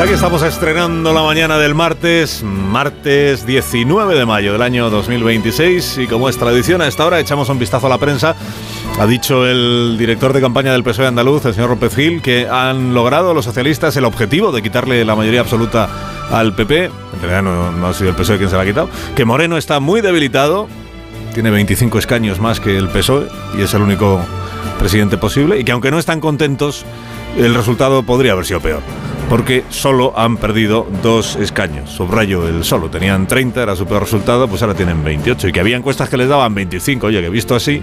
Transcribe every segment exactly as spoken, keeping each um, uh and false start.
Aquí estamos estrenando la mañana del martes, martes diecinueve de mayo del año dos mil veintiséis, y como es tradición a esta hora echamos un vistazo a la prensa. Ha dicho el director de campaña del P S O E andaluz, el señor López Gil, que han logrado los socialistas el objetivo de quitarle la mayoría absoluta al P P. En realidad no, no ha sido el P S O E quien se la ha quitado. Que Moreno está muy debilitado, tiene veinticinco escaños más que el P S O E y es el único presidente posible, y que aunque no están contentos, el resultado podría haber sido peor, porque solo han perdido dos escaños. Subrayo el solo. Tenían treinta, era su peor resultado, pues ahora tienen veintiocho. Y que había encuestas que les daban veinticinco. Oye, que visto así,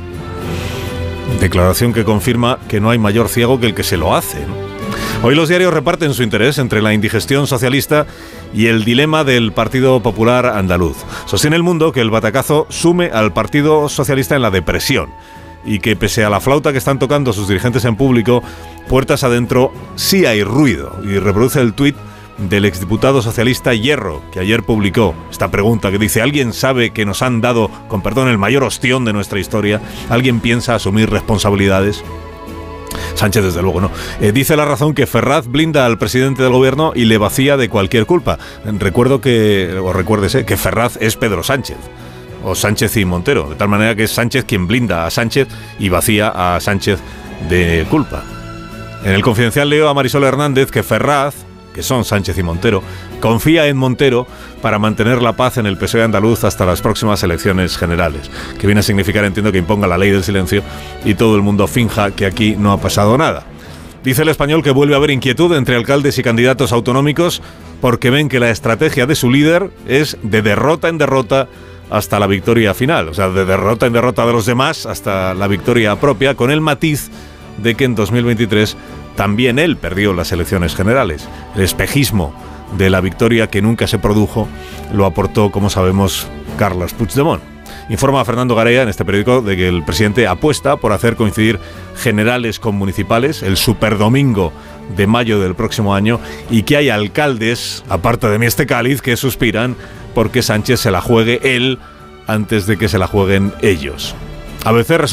declaración que confirma que no hay mayor ciego que el que se lo hace, ¿no? Hoy los diarios reparten su interés entre la indigestión socialista y el dilema del Partido Popular andaluz. Sostiene El Mundo que el batacazo sume al Partido Socialista en la depresión, y que pese a la flauta que están tocando sus dirigentes en público, puertas adentro sí hay ruido. Y reproduce el tuit del exdiputado socialista Hierro, que ayer publicó esta pregunta que dice: ¿alguien sabe que nos han dado, con perdón, el mayor ostión de nuestra historia? ¿Alguien piensa asumir responsabilidades? Sánchez, desde luego, no. Eh, dice La Razón que Ferraz blinda al presidente del gobierno y le vacía de cualquier culpa. Recuerdo que, o recuérdese, que Ferraz es Pedro Sánchez, o Sánchez y Montero, de tal manera que es Sánchez quien blinda a Sánchez y vacía a Sánchez de culpa. En El Confidencial leo a Marisol Hernández que Ferraz, que son Sánchez y Montero, confía en Montero para mantener la paz en el P S O E andaluz hasta las próximas elecciones generales, que viene a significar, entiendo, que imponga la ley del silencio y todo el mundo finja que aquí no ha pasado nada. Dice El Español que vuelve a haber inquietud entre alcaldes y candidatos autonómicos porque ven que la estrategia de su líder es de derrota en derrota hasta la victoria final, o sea, de derrota en derrota de los demás hasta la victoria propia, con el matiz de que en dos mil veintitrés también él perdió las elecciones generales. El espejismo de la victoria que nunca se produjo lo aportó, como sabemos, Carles Puigdemont. Informa Fernando Garea en este periódico de que el presidente apuesta por hacer coincidir generales con municipales el superdomingo de mayo del próximo año, y que hay alcaldes, aparte de Mieste Cáliz, que suspiran porque Sánchez se la juegue él antes de que se la jueguen ellos. A veces